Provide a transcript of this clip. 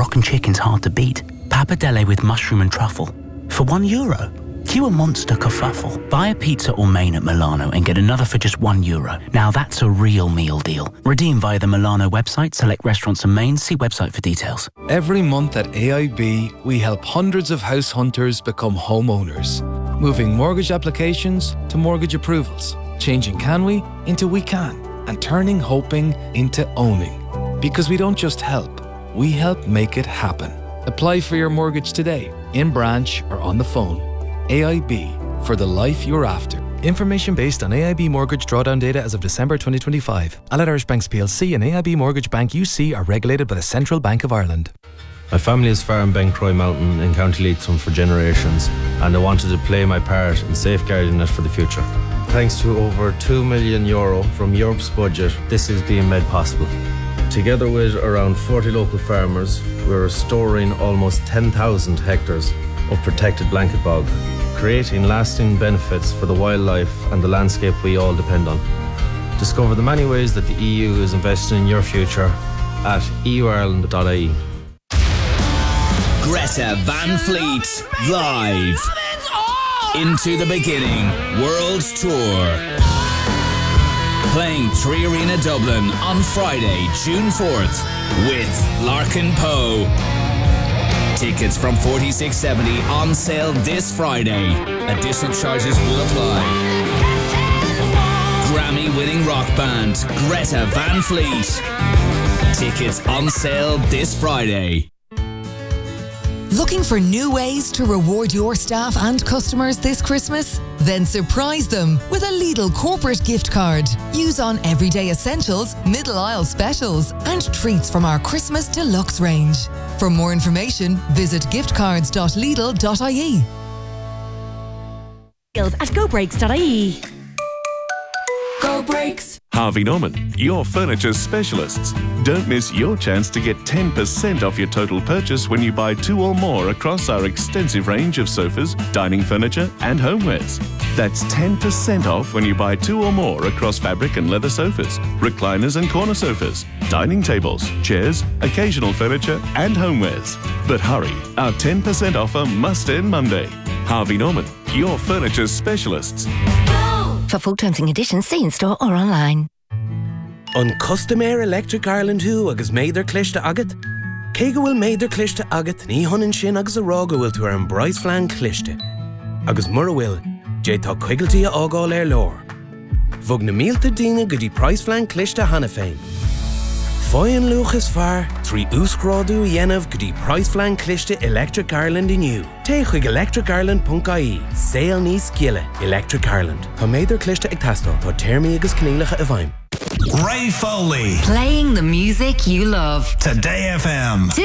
Moroccan chicken's hard to beat. Pappardelle with mushroom and truffle for €1. Cue a monster kerfuffle. Buy a pizza or main at Milano and get another for just €1. Now that's a real meal deal. Redeem via the Milano website, select restaurants and mains, see website for details. Every month at AIB, we help hundreds of house hunters become homeowners. Moving mortgage applications to mortgage approvals. Changing can we into we can. And turning hoping into owning. Because we don't just help, we help make it happen. Apply for your mortgage today, in branch or on the phone. AIB, for the life you're after. Information based on AIB mortgage drawdown data as of December 2025. Allied Irish Banks PLC and AIB Mortgage Bank UC are regulated by the Central Bank of Ireland. My family has farmed Bencroy Mountain in County Leitrim for generations, and I wanted to play my part in safeguarding it for the future. Thanks to over €2 million from Europe's budget, this is being made possible. Together with around 40 local farmers, we're restoring almost 10,000 hectares of protected blanket bog, creating lasting benefits for the wildlife and the landscape we all depend on. Discover the many ways that the EU is investing in your future at euireland.ie. Greta Van Fleet, live. Into the Beginning World Tour. Playing Three Arena Dublin on Friday, June 4th with Larkin Poe. Tickets from $46.70 on sale this Friday. Additional charges will apply. Grammy-winning rock band Greta Van Fleet. Tickets on sale this Friday. Looking for new ways to reward your staff and customers this Christmas? Then surprise them with a Lidl corporate gift card. Use on everyday essentials, middle aisle specials, and treats from our Christmas deluxe range. For more information, visit giftcards.lidl.ie. At gobrakes.ie. Go Brakes! Harvey Norman, your furniture specialists. Don't miss your chance to get 10% off your total purchase when you buy 2 or more across our extensive range of sofas, dining furniture and homewares. That's 10% off when you buy 2 or more across fabric and leather sofas, recliners and corner sofas, dining tables, chairs, occasional furniture and homewares. But hurry, our 10% offer must end Monday. Harvey Norman, your furniture specialists. For full terms and conditions, see in store or online. On Customer Electric Ireland who agus méidir cliste agat? Cé go bhfuil méidir cliste agat ní honan sin agus a rá go bhfuil tú an Bryce Flan cliste. Agus mar a bhfuil, dé tá cuigaltí a ágáil lór. Bhog na mílta daoine go dtí Bryce Flan cliste hana féin. Fáin luchas fear, trí úscrádú dhéanamh go dtí Bryce Flan cliste Electric Ireland inniu. Té chuig electricireland.ie. Saol níos sciile, Electric Ireland. Tá méidir cliste ag teastáil, tá téirmí agus cnéalacha a bhaim. Ray Foley. Playing the music you love. Today FM.